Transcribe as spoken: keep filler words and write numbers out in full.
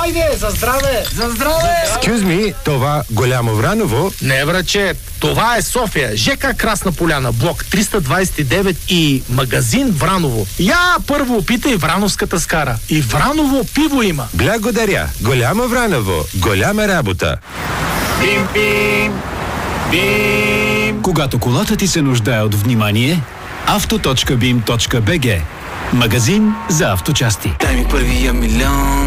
Хайде, за здраве! За здраве! Excuse me, това Голямо Враново? Не, враче, това е София. ЖК Красна поляна, блок триста двадесет и девет и магазин Враново. Я първо опитай врановската скара. И Враново пиво има. Благодаря. Голямо Враново. Голяма работа. Бим-бим! Бим! Когато колата ти се нуждае от внимание, авто точка бим точка би джи. Магазин за авточасти. Дай ми първия милион.